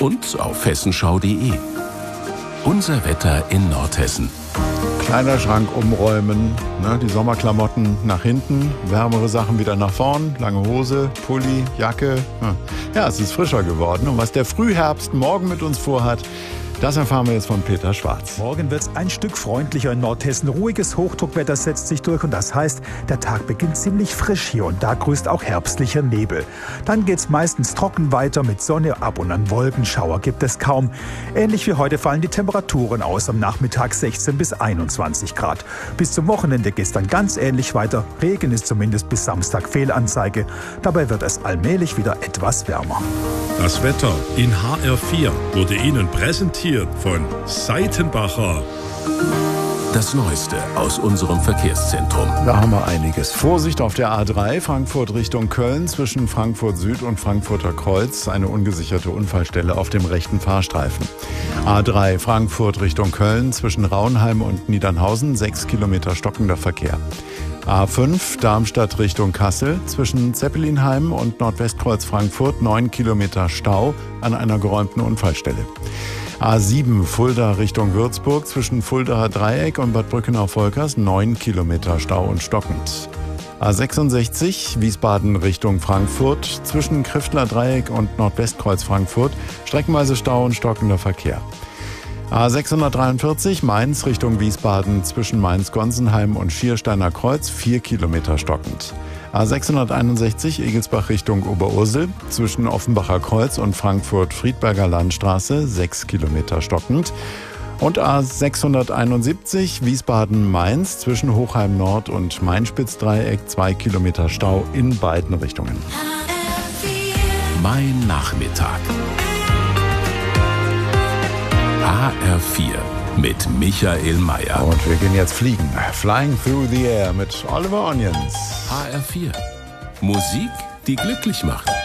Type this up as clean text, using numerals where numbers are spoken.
und auf hessenschau.de. Unser Wetter in Nordhessen. Kleiderschrank umräumen, ne, die Sommerklamotten nach hinten, wärmere Sachen wieder nach vorn, lange Hose, Pulli, Jacke. Ja, es ist frischer geworden. Und was der Frühherbst morgen mit uns vorhat, das erfahren wir jetzt von Peter Schwarz. Morgen wird es ein Stück freundlicher in Nordhessen. Ruhiges Hochdruckwetter setzt sich durch und das heißt, der Tag beginnt ziemlich frisch hier und da grüßt auch herbstlicher Nebel. Dann geht es meistens trocken weiter mit Sonne, ab und an Wolkenschauer gibt es kaum. Ähnlich wie heute fallen die Temperaturen aus, am Nachmittag 16 bis 21 Grad. Bis zum Wochenende geht es dann ganz ähnlich weiter. Regen ist zumindest bis Samstag Fehlanzeige. Dabei wird es allmählich wieder etwas wärmer. Das Wetter in HR4 wurde Ihnen präsentiert von Seitenbacher. Das Neueste aus unserem Verkehrszentrum. Da haben wir einiges. Vorsicht auf der A3, Frankfurt Richtung Köln, zwischen Frankfurt Süd und Frankfurter Kreuz. Eine ungesicherte Unfallstelle auf dem rechten Fahrstreifen. A3, Frankfurt Richtung Köln, zwischen Raunheim und Niedernhausen, 6 Kilometer stockender Verkehr. A5, Darmstadt Richtung Kassel, zwischen Zeppelinheim und Nordwestkreuz Frankfurt, 9 Kilometer Stau an einer geräumten Unfallstelle. A7, Fulda Richtung Würzburg, zwischen Fuldaer Dreieck und Bad Brückenau-Volkers, 9 Kilometer Stau und stockend. A66, Wiesbaden Richtung Frankfurt, zwischen Kriftler Dreieck und Nordwestkreuz Frankfurt, streckenweise Stau und stockender Verkehr. A643, Mainz Richtung Wiesbaden, zwischen Mainz-Gonsenheim und Schiersteiner Kreuz, 4 Kilometer stockend. A661, Egelsbach Richtung Oberursel, zwischen Offenbacher Kreuz und Frankfurt-Friedberger Landstraße, 6 Kilometer stockend. Und A671, Wiesbaden-Mainz, zwischen Hochheim Nord und Mainspitz-Dreieck, 2 Kilometer Stau in beiden Richtungen. Mein Nachmittag. HR4 mit Michael Mayer. Und wir gehen jetzt fliegen. Flying Through the Air mit Oliver Onions. HR4. Musik, die glücklich macht.